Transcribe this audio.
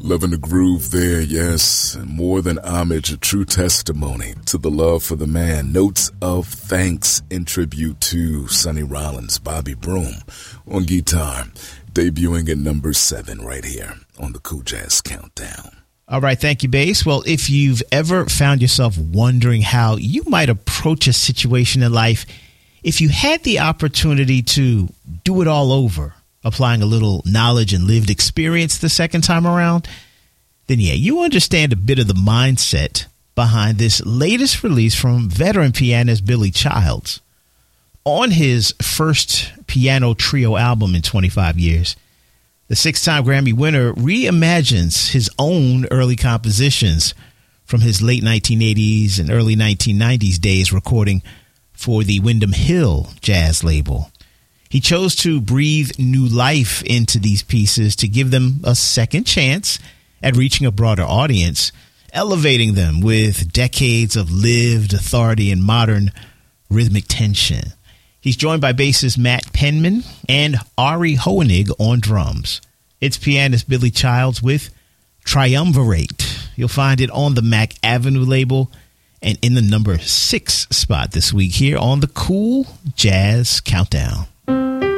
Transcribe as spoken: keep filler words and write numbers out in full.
Loving the groove there, yes. More than homage, a true testimony to the love for the man. Notes of thanks in tribute to Sonny Rollins, Bobby Broom on guitar, debuting at number seven right here on the Cool Jazz Countdown. All right, thank you, Bass. Well, if you've ever found yourself wondering how you might approach a situation in life, if you had the opportunity to do it all over, applying a little knowledge and lived experience the second time around, then yeah, you understand a bit of the mindset behind this latest release from veteran pianist Billy Childs. On his first piano trio album in twenty-five years, the six-time Grammy winner reimagines his own early compositions from his late nineteen eighties and early nineteen nineties days recording for the Windham Hill jazz label. He chose to breathe new life into these pieces to give them a second chance at reaching a broader audience, elevating them with decades of lived authority and modern rhythmic tension. He's joined by bassist Matt Penman and Ari Hoenig on drums. It's pianist Billy Childs with Triumvirate. You'll find it on the Mac Avenue label and in the number six spot this week here on the Cool Jazz Countdown.